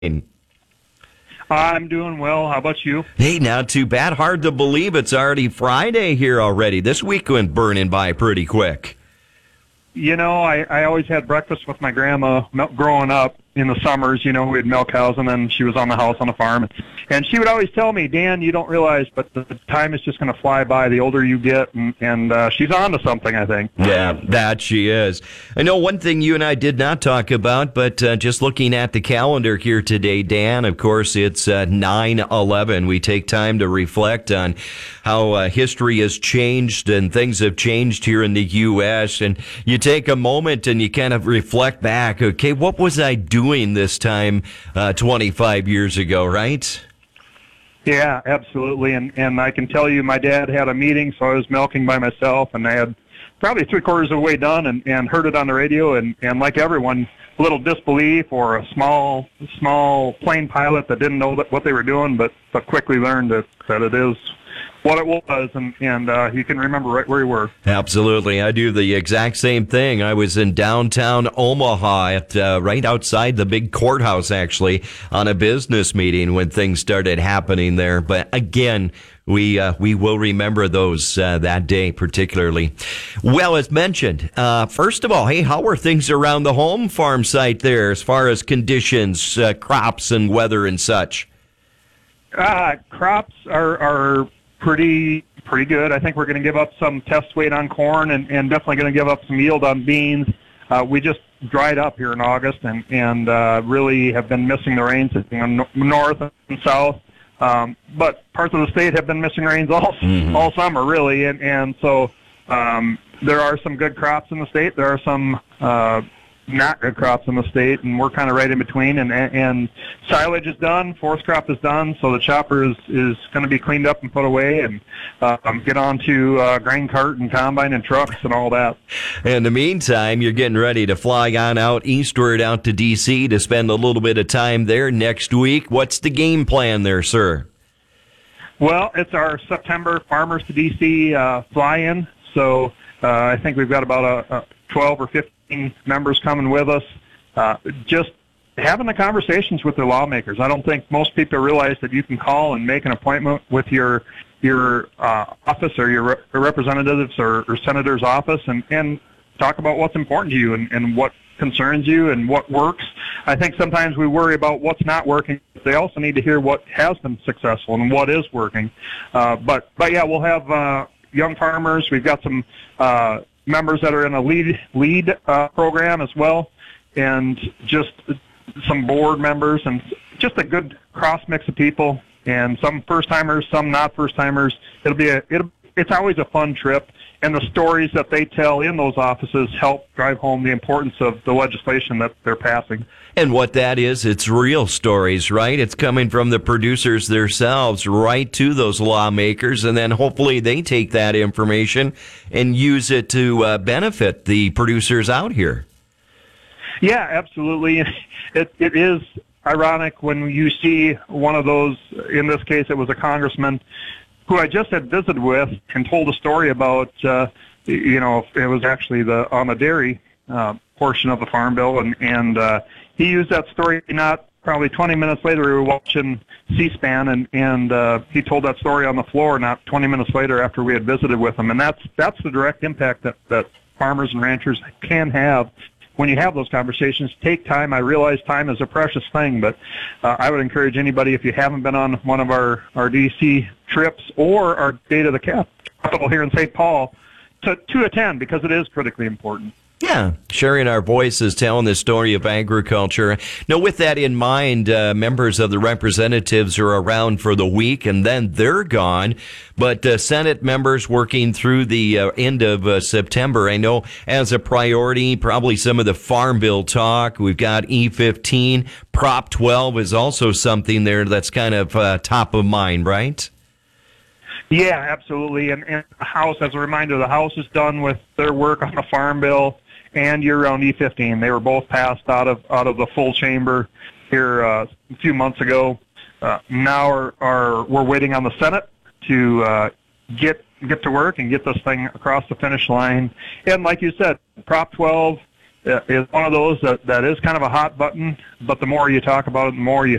I'm doing well. How about you? Hey, not too bad. Hard to believe it's already Friday here already. This week went burning by pretty quick. You know, I always had breakfast with my grandma growing up in the summers. You know, we'd milk cows, and then she was on the house on the farm. And she would always tell me, Dan, you don't realize, but the time is just going to fly by the older you get. And she's on to something, I think. Yeah, that she is. I know one thing you and I did not talk about, but just looking at the calendar here today, Dan, of course, it's 9/11. We take time to reflect on how history has changed and things have changed here in the U.S. And you take a moment and you kind of reflect back, okay, what was I doing this time 25 years ago, right? Yeah, absolutely. And I can tell you my dad had a meeting, so I was milking by myself, and I had probably three-quarters of the way done and heard it on the radio, and like everyone, a little disbelief or a small plane pilot that didn't know what they were doing, but quickly learned that it is what it was, and you can remember right where you were. Absolutely. I do the exact same thing. I was in downtown Omaha at right outside the big courthouse, actually, on a business meeting when things started happening there. But again, we will remember those that day particularly. Well, as mentioned, first of all, hey, how are things around the home farm site there as far as conditions, crops, and weather and such? Crops are pretty good. I think we're going to give up some test weight on corn and definitely going to give up some yield on beans. We just dried up here in August and really have been missing the rains north and south. But parts of the state have been missing rains all summer, really. And so there are some good crops in the state. There are some not good crops in the state, and we're kind of right in between. And silage is done, forest crop is done, so the chopper is going to be cleaned up and put away, and get on to grain cart and combine and trucks and all that. In the meantime, you're getting ready to fly on out eastward out to D.C. to spend a little bit of time there next week. What's the game plan there, sir? Well, it's our September Farmers to D.C. fly-in, so I think we've got about 12 or 15 members coming with us, just having the conversations with the lawmakers. I don't think most people realize that you can call and make an appointment with your office or your representatives or senator's office and talk about what's important to you and what concerns you and what works. I think sometimes we worry about what's not working. They also need to hear what has been successful and what is working. But yeah, we'll have young farmers. We've got some members that are in a lead program as well, and just some board members, and just a good cross mix of people, and some first timers, some not first timers. It's always a fun trip, and the stories that they tell in those offices help drive home the importance of the legislation that they're passing. And what that is, it's real stories, right? It's coming from the producers themselves right to those lawmakers, and then hopefully they take that information and use it to benefit the producers out here. Yeah, absolutely. It is ironic when you see one of those, in this case it was a congressman, who I just had visited with and told a story about, it was actually on the dairy portion of the Farm Bill, and he used that story not probably 20 minutes later. We were watching C-SPAN, and he told that story on the floor not 20 minutes later after we had visited with him, and that's the direct impact that farmers and ranchers can have when you have those conversations. Take time. I realize time is a precious thing, but I would encourage anybody, if you haven't been on one of our D.C. trips or our Day to the Capitol here in St. Paul, to attend, because it is critically important. Yeah, sharing our voices, telling the story of agriculture. Now, with that in mind, members of the representatives are around for the week, and then they're gone. But Senate members working through the end of September, I know as a priority, probably some of the Farm Bill talk. We've got E15. Prop 12 is also something there that's kind of top of mind, right? Yeah, absolutely. And the House, as a reminder, the House is done with their work on the Farm Bill and year-round E15. They were both passed out of the full chamber here a few months ago. Now we're waiting on the Senate to get to work and get this thing across the finish line. And like you said, Prop 12 is one of those that is kind of a hot button, but the more you talk about it, the more you